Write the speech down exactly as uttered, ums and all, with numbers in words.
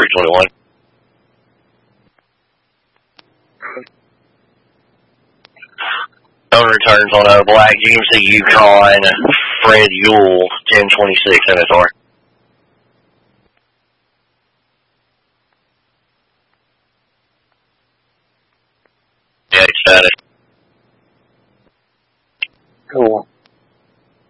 three twenty-one. On returns on a black G M C Yukon, Fred Yule, ten twenty-six N S R. Yeah, excited.